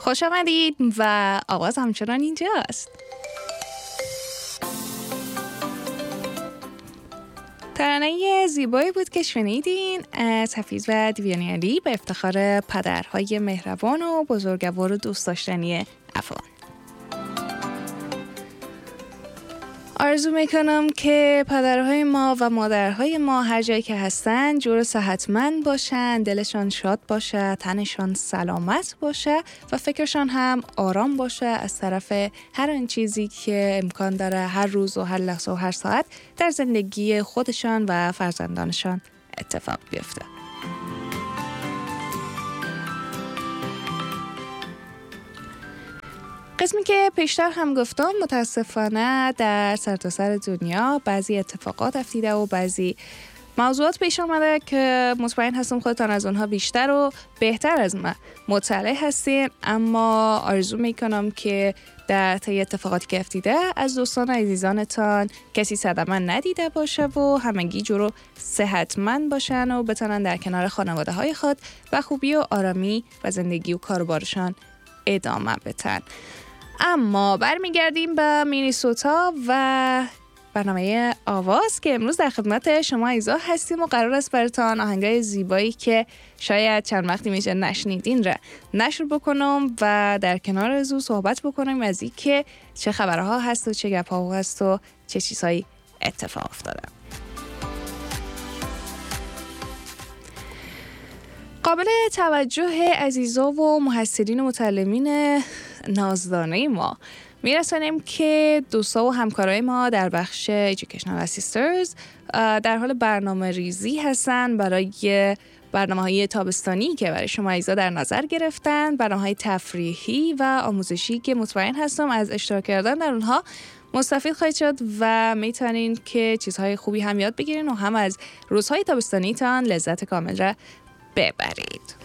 خوش آمدید و آواز همچنان اینجاست. ترانه زیبایی بود که شنیدین از حفیظ و دیویانی علی به افتخار پدرهای مهربان و بزرگوار و دوست داشتنی افغان. آرزو میکنم که پدرهای ما و مادرهای ما هر جایی که هستن جور صحتمند باشن، دلشان شاد باشه، تنشان سلامت باشه و فکرشان هم آرام باشه از طرف هر آن چیزی که امکان داره هر روز و هر لحظه و هر ساعت در زندگی خودشان و فرزندانشان اتفاق بیفته. قسمی که پیشتر هم گفتم متاسفانه در سرتاسر دنیا بعضی اتفاقات افتیده و بعضی موضوعات پیش آمده که مطمئن هستم خودتان از اونها بیشتر و بهتر از من مطلع هستین، اما آرزو میکنم که در طی اتفاقاتی که افتیده از دوستان و عزیزانتان کسی صدمه ندیده باشه و همگی جورو صحتمند باشن و بتونن در کنار خانواده های خود و خوبی و آرامی و زندگی و کاربارشان ادامه بدن. اما برمیگردیم به مینیسوتا و برنامه آواز که امروز در خدمت شما عزیزا هستیم و قرار است براتون آهنگای زیبایی که شاید چند وقتی میشه نشنیدین را نشر بکنم و در کنار از او صحبت بکنم از این که چه خبرها هست و چه گپ‌ها هست و چه چیزهایی اتفاق افتاده. قابل توجه عزیزا و محصلین و متعلمین نازدانه ما میرسانیم که دوستا و همکارای ما در بخش Educational Assisters در حال برنامه ریزی هستن برای برنامه‌های تابستانی که برای شما عزیزا در نظر گرفتن، برنامه‌های تفریحی و آموزشی که مطمئن هستم از اشتراک کردن در اونها مستفید خواهید شد و میتونین که چیزهای خوبی هم یاد بگیرین و هم از روزهای تابستانیتان لذت کامل را ببرید.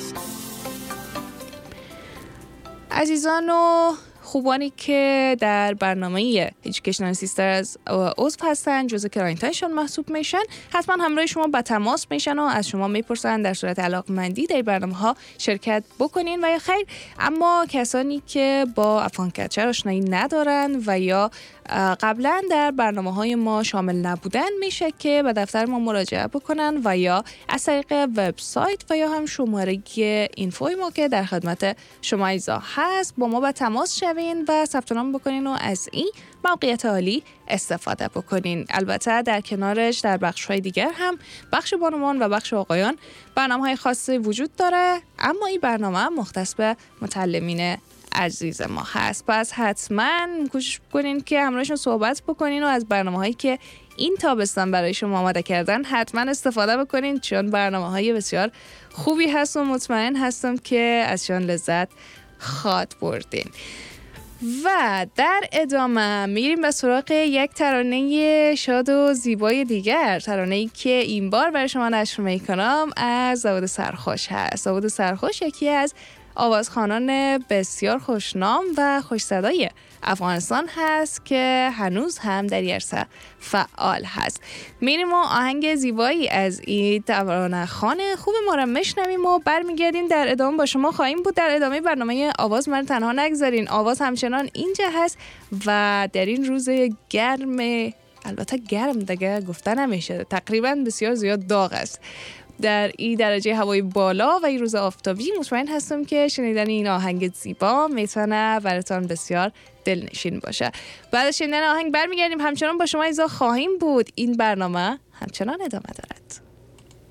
عزیزان و خوبانی که در برنامه Educational Assisters عضو هستن، جزء کلاینتایشون محسوب میشن، حتما همراه شما به تماس میشن و از شما میپرسن در صورت علاقمندی در برنامه ها شرکت بکنین و یا خیر. اما کسانی که با افغان کلچر آشنایی ندارن و یا قبلا در برنامه‌های ما شامل نبودن میشه که به دفتر ما مراجعه بکنن و یا از طریق وبسایت و یا هم شماره اینفوی ما که در خدمت شما عزیزا هست با ما به تماس شوین و ثبت نام بکنین و از این موقعیت عالی استفاده بکنین. البته در کنارش در بخش‌های دیگر هم بخش بانوان و بخش آقایان برنامه‌های خاصی وجود داره، اما این برنامه مختص به متعلمین عزیز ما هست. پس حتما کوشش کنین که همراهشون صحبت بکنین و از برنامه‌هایی که این تابستان برای شما آماده کردن حتما استفاده بکنین، چون برنامه‌های بسیار خوبی هست و مطمئن هستم که ازشان لذت خواهید بردین. و در ادامه میریم به سراغ یک ترانه شاد و زیبای دیگر، ترانه‌ای که این بار برای شما نشر میکنم از داوود سرخوش هست. داوود سرخوش یکی از آوازخوانان بسیار خوشنام و خوش صدای افغانستان هست که هنوز هم در عرصه فعال هست. میریم و آهنگ زیبایی از این ترانه‌خوان خوب ما را میشنویم و برمیگردیم در ادامه با شما خواهیم بود. در ادامه برنامه آواز من تنها نگذارین، آواز همچنان اینجا هست و در این روز گرم، البته گرم دیگه گفتن نمیشه، تقریبا بسیار زیاد داغ است در این درجه هوای بالا و این روز آفتابی، مطمئن هستم که شنیدن این آهنگ زیبا میتونه براتون بسیار دلنشین باشه. بعد از شنیدن آهنگ برمیگردیم، همچنان با شما عزیزا خواهیم بود. این برنامه همچنان ادامه دارد.